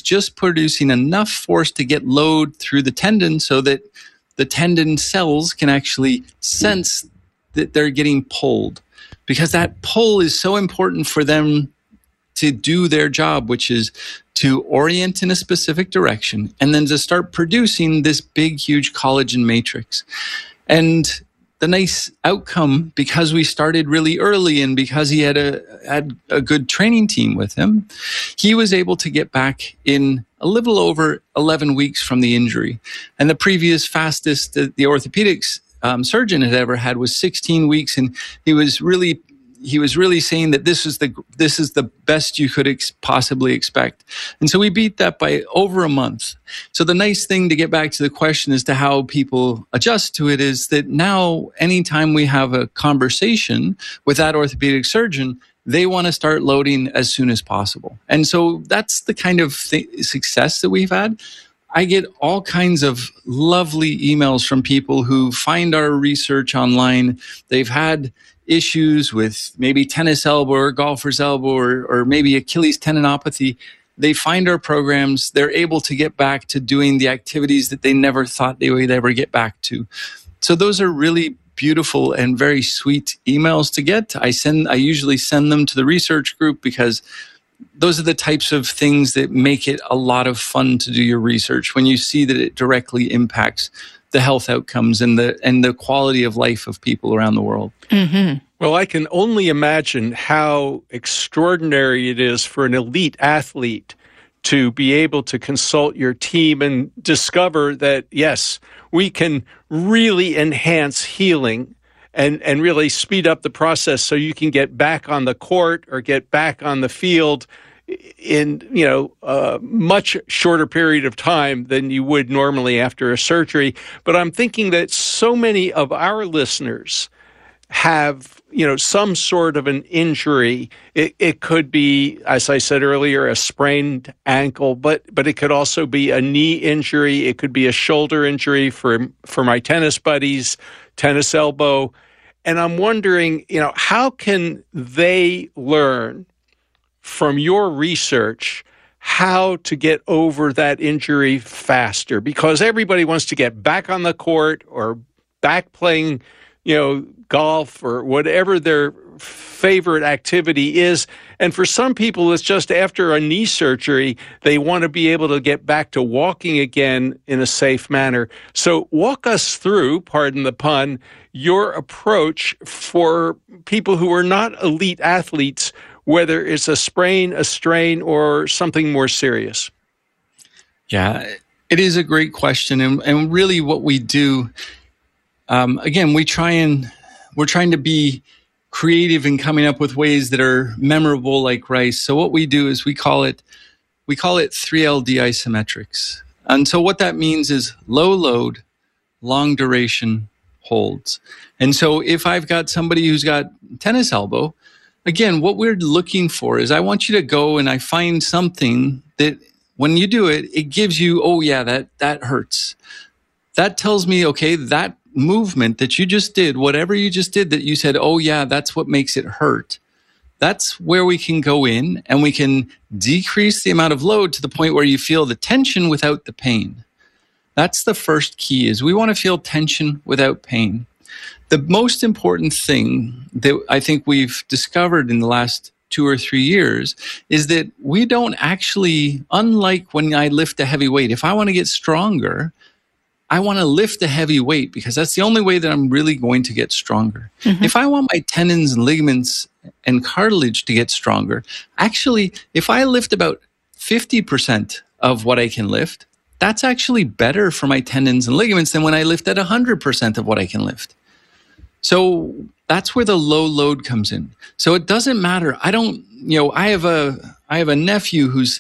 just producing enough force to get load through the tendon so that the tendon cells can actually sense that they're getting pulled, because that pull is so important for them to do their job, which is to orient in a specific direction and then to start producing this big, huge collagen matrix. And the nice outcome, because we started really early and because he had a good training team with him, he was able to get back in a little over 11 weeks from the injury. And the previous fastest the orthopedics surgeon had ever had was 16 weeks. And he was really saying that this is the best you could possibly expect. And so we beat that by over a month. So the nice thing, to get back to the question as to how people adjust to it, is that now anytime we have a conversation with that orthopedic surgeon, they want to start loading as soon as possible. And so that's the kind of success that we've had. I get all kinds of lovely emails from people who find our research online. They've had issues with maybe tennis elbow or golfer's elbow or maybe Achilles tendinopathy. They find our programs. They're able to get back to doing the activities that they never thought they would ever get back to. So those are really beautiful and very sweet emails to get. I usually send them to the research group, because those are the types of things that make it a lot of fun to do your research, when you see that it directly impacts the health outcomes and the quality of life of people around the world. Mm-hmm. Well, I can only imagine how extraordinary it is for an elite athlete to be able to consult your team and discover that, yes, we can really enhance healing and really speed up the process so you can get back on the court or get back on the field in a much shorter period of time than you would normally after a surgery. But I'm thinking that so many of our listeners have some sort of an injury. It could be, as I said earlier, a sprained ankle, but it could also be a knee injury. It could be a shoulder injury for my tennis buddies, tennis elbow. And I'm wondering, how can they learn from your research how to get over that injury faster? Because everybody wants to get back on the court or back playing, golf or whatever their favorite activity is. And for some people, it's just after a knee surgery, they want to be able to get back to walking again in a safe manner. So walk us through, pardon the pun, your approach for people who are not elite athletes, whether it's a sprain, a strain, or something more serious. Yeah, it is a great question. And really what we do, again, we're trying to be creative in coming up with ways that are memorable like Rice. So what we do is we call it 3LD isometrics. And so what that means is low load, long duration holds. And so if I've got somebody who's got tennis elbow, again, what we're looking for is I want you to go and I find something that when you do it, it gives you, oh yeah, that hurts. That tells me, okay, that movement that you just did, whatever you just did that you said, oh yeah, that's what makes it hurt. That's where we can go in and we can decrease the amount of load to the point where you feel the tension without the pain. That's the first key, is we want to feel tension without pain. The most important thing that I think we've discovered in the last 2 or 3 years is that we don't actually, unlike when I lift a heavy weight, if I want to get stronger, I want to lift a heavy weight because that's the only way that I'm really going to get stronger. Mm-hmm. If I want my tendons and ligaments and cartilage to get stronger, actually, if I lift about 50% of what I can lift, that's actually better for my tendons and ligaments than when I lift at 100% of what I can lift. So that's where the low load comes in. So it doesn't matter. I have a nephew who's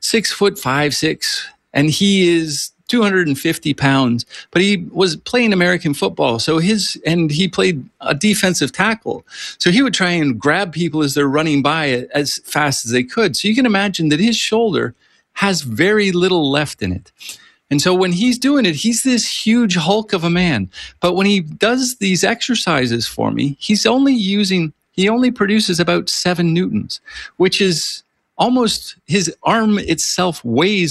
6'5", and he is 250 pounds, but he was playing American football. And he played a defensive tackle. So he would try and grab people as they're running by as fast as they could. So you can imagine that his shoulder has very little left in it. And so when he's doing it, he's this huge hulk of a man. But when he does these exercises for me, he only produces about 7 newtons, which is almost, his arm itself weighs